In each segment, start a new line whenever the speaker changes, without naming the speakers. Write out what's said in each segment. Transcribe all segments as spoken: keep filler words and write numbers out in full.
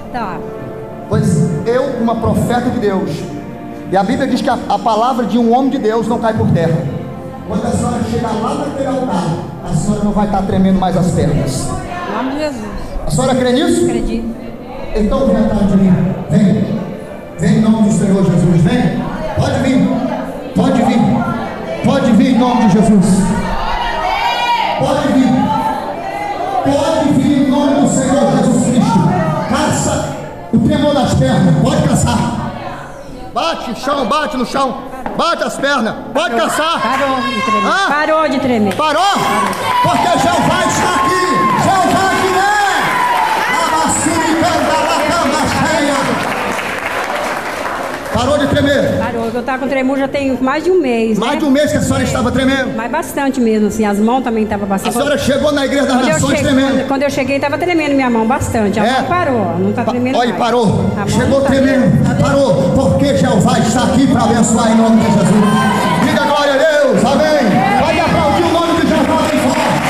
Tá.
Pois eu, uma profeta de Deus, e a Bíblia diz que a, a palavra de um homem de Deus não cai por terra. Quando a senhora chegar lá naquele altar, a senhora não vai estar tremendo mais as pernas.
Em nome de Jesus.
A senhora crê nisso?
Acredito.
Então vem atrás de mim. Vem. Vem em nome do Senhor Jesus. Vem. Pode vir. Pode vir. Pode vir em nome de Jesus. Pode vir. Pode vir em nome do Senhor Jesus Cristo. Caça o tremor das pernas. Pode caçar. Bate, chão, bate no chão. Bate as pernas. Pode
Parou,
caçar.
Parou de tremer.
Ah?
Parou de tremer.
Parou? Porque Jeová está aqui. Jeová que é. A maçuricanda da cama cheia. Parou de tremer.
Parou. Eu tava com tremor já tem mais de um mês.
Mais
né?
de um mês que a senhora
É.
estava tremendo.
Mas bastante mesmo, assim. As mãos também estavam
A
bastante.
senhora chegou na Igreja das
Quando eu,
Nações
cheguei,
tremendo.
quando, quando eu cheguei, estava tremendo minha mão bastante. A
É?
mão parou, não está
Pa-
tremendo
Olha,
mais.
parou.
A mão
Chegou
não tá
tremendo. Parou. Porque Jeová está aqui para abençoar em nome de Jesus. Diga glória a Deus. Amém. Pode aplaudir o nome de Jeová bem forte.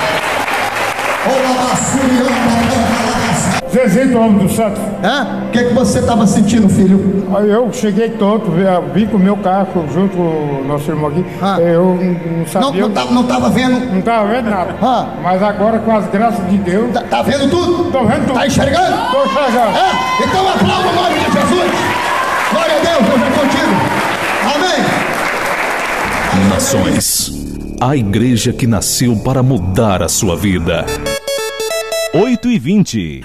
Olá,
Zezito, homem do santo.
É? O que, que você estava sentindo, filho?
Aí eu cheguei tonto, vi- vim com o meu carro junto com o nosso irmão aqui.
Ah.
Eu não
Não,
sabia.
não, tá- não tava vendo?
Não estava vendo nada.
Ah.
Mas agora, com as graças de Deus,
Tá, tá vendo tudo?
tô vendo tudo.
Tá enxergando?
Tô enxergando.
É? Então aplauda o nome de Jesus. Glória a Deus, Deus é contigo. Amém.
Nações, a igreja que nasceu para mudar a sua vida. oito e vinte.